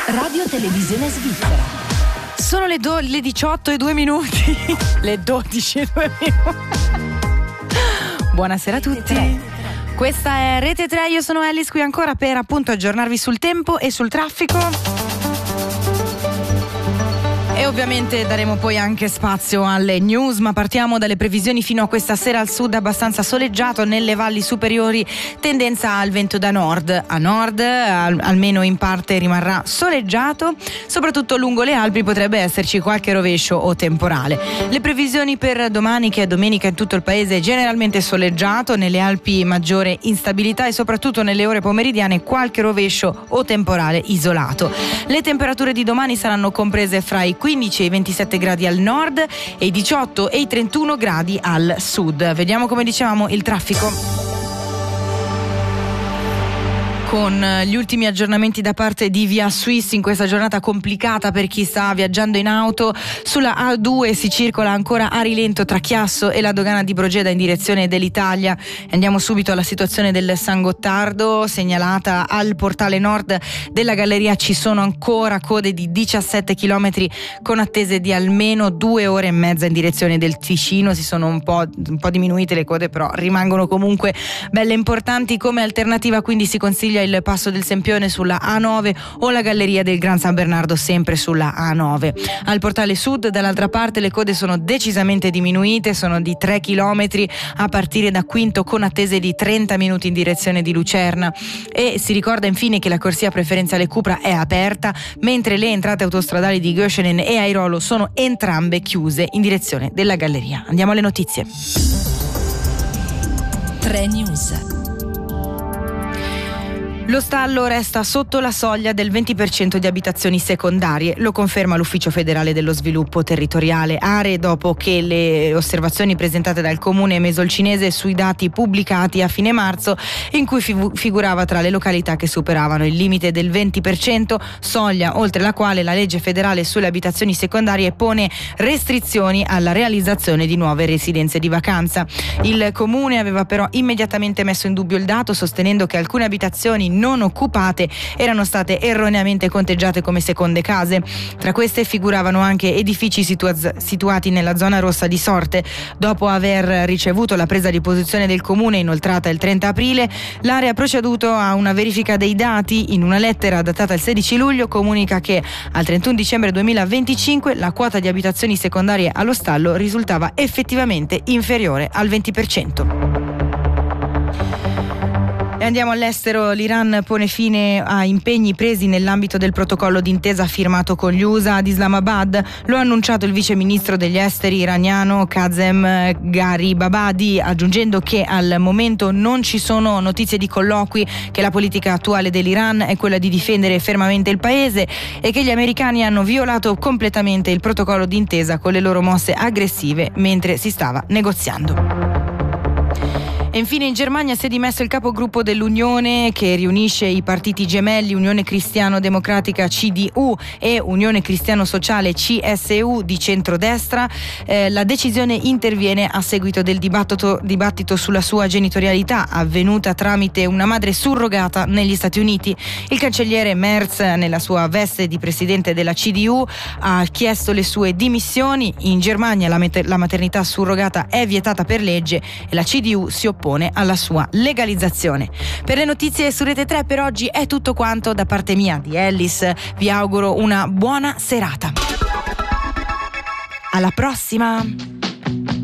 Radio Televisione Svizzera. Sono le 18:02. Le 12:02. Buonasera a tutti. Questa è Rete 3, io sono Alice, qui ancora per appunto aggiornarvi sul tempo e sul traffico. E ovviamente daremo poi anche spazio alle news, ma partiamo dalle previsioni. Fino a questa sera al sud abbastanza soleggiato, nelle valli superiori tendenza al vento da nord. A nord almeno in parte rimarrà soleggiato, soprattutto lungo le Alpi potrebbe esserci qualche rovescio o temporale. Le previsioni per domani, che è domenica in tutto il paese, generalmente soleggiato, nelle Alpi maggiore instabilità e soprattutto nelle ore pomeridiane qualche rovescio o temporale isolato. Le temperature di domani saranno comprese fra i 15 e i 27 gradi al nord e i 18 e i 31 gradi al sud. Vediamo, come dicevamo, il traffico. Con gli ultimi aggiornamenti da parte di Via Swiss in questa giornata complicata per chi sta viaggiando in auto. Sulla A2 si circola ancora a rilento tra Chiasso e la dogana di Brogeda in direzione dell'Italia. Andiamo subito alla situazione del San Gottardo, segnalata al portale nord della galleria. Ci sono ancora code di 17 km con attese di almeno 2 ore e mezza in direzione del Ticino. Si sono un po' diminuite le code, però rimangono comunque belle importanti. Come alternativa quindi si consiglia il passo del Sempione sulla A9 o la galleria del Gran San Bernardo sempre sulla A9. Al portale sud dall'altra parte le code sono decisamente diminuite, sono di 3 km a partire da Quinto, con attese di 30 minuti in direzione di Lucerna. E si ricorda infine che la corsia preferenziale Cupra è aperta, mentre le entrate autostradali di Göschenen e Airolo sono entrambe chiuse in direzione della galleria. Andiamo alle notizie. 3 News. Lo stallo resta sotto la soglia del 20% di abitazioni secondarie, lo conferma l'Ufficio federale dello sviluppo territoriale ARE, dopo che le osservazioni presentate dal comune mesolcinese sui dati pubblicati a fine marzo, in cui figurava tra le località che superavano il limite del 20%, soglia oltre la quale la legge federale sulle abitazioni secondarie pone restrizioni alla realizzazione di nuove residenze di vacanza. Il comune aveva però immediatamente messo in dubbio il dato, sostenendo che alcune abitazioni non occupate erano state erroneamente conteggiate come seconde case. Tra queste figuravano anche edifici situati nella zona rossa di Sorte. Dopo aver ricevuto la presa di posizione del comune inoltrata il 30 aprile, l'ARE ha proceduto a una verifica dei dati. In una lettera datata il 16 luglio comunica che al 31 dicembre 2025 la quota di abitazioni secondarie allo stallo risultava effettivamente inferiore al 20%. E andiamo all'estero. L'Iran pone fine a impegni presi nell'ambito del protocollo d'intesa firmato con gli USA ad Islamabad. Lo ha annunciato il vice ministro degli esteri iraniano Kazem Gharibabadi, aggiungendo che al momento non ci sono notizie di colloqui, che la politica attuale dell'Iran è quella di difendere fermamente il paese e che gli americani hanno violato completamente il protocollo d'intesa con le loro mosse aggressive mentre si stava negoziando. E infine in Germania si è dimesso il capogruppo dell'Unione, che riunisce i partiti gemelli Unione Cristiano Democratica CDU e Unione Cristiano Sociale CSU di centrodestra. La decisione interviene a seguito del dibattito sulla sua genitorialità, avvenuta tramite una madre surrogata negli Stati Uniti. Il cancelliere Merz, nella sua veste di presidente della CDU, ha chiesto le sue dimissioni. In Germania la maternità surrogata è vietata per legge e la CDU si oppone alla sua legalizzazione. Per le notizie su Rete 3 per oggi è tutto quanto. Da parte mia, di Alice, vi auguro una buona serata. Alla prossima!